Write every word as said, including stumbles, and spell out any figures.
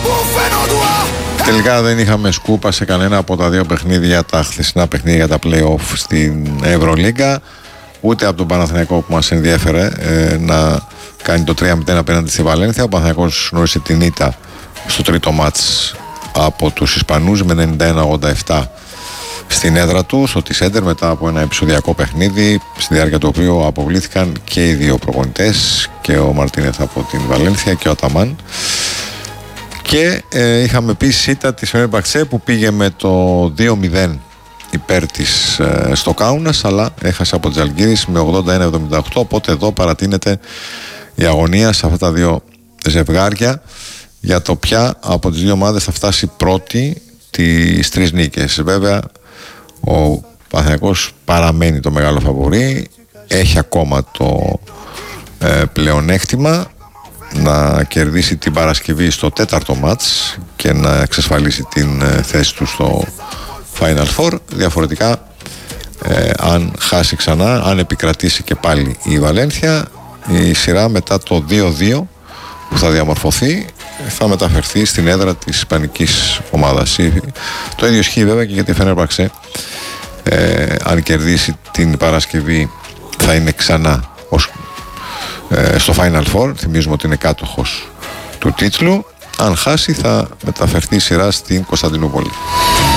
Τελικά δεν είχαμε σκούπα σε κανένα από τα δύο παιχνίδια, τα χθεσινά παιχνίδια για τα play-off στην Ευρωλίγκα, ούτε από τον Παναθηναϊκό που μας ενδιέφερε ε, να κάνει το τρία μηδέν απέναντι στη Βαλένθια. Ο Παναθηναϊκός γνώρισε την ήττα στο τρίτο μάτς από τους Ισπανούς με ενενήντα ένα ογδόντα επτά στην έδρα του, στο Τισέντερ, μετά από ένα επεισοδιακό παιχνίδι στη διάρκεια του οποίου αποβλήθηκαν και οι δύο προπονητές, και ο Μαρτίνεθ από την Βαλένθια και ο Αταμάν. Και ε, είχαμε επίσης ήττα της Φενέρμπαχτσε που πήγε με το δύο μηδέν υπέρ της ε, στο Κάουνας, αλλά έχασε από Τζαλγκύρης με ογδόντα ένα εβδομήντα οκτώ. Οπότε εδώ παρατείνεται η αγωνία σε αυτά τα δύο ζευγάρια για το ποια από τις δύο ομάδες θα φτάσει πρώτη τις τρεις νίκες. Βέβαια ο Παναθηναϊκός παραμένει το μεγάλο φαβορί, έχει ακόμα το ε, πλεονέκτημα να κερδίσει την Παρασκευή στο τέταρτο μάτς και να εξασφαλίσει την ε, θέση του στο Final Four. Διαφορετικά ε, αν χάσει ξανά, αν επικρατήσει και πάλι η Βαλένθια, η σειρά μετά το δύο δύο που θα διαμορφωθεί θα μεταφερθεί στην έδρα της ισπανικής ομάδας. Το ίδιο ισχύει βέβαια και για τη Φενέρμπαχτσε. Ε, αν κερδίσει την Παρασκευή θα είναι ξανά ως, ε, στο Final Four. Θυμίζουμε ότι είναι κάτοχος του τίτλου. Αν χάσει θα μεταφερθεί η σειρά στην Κωνσταντινούπολη.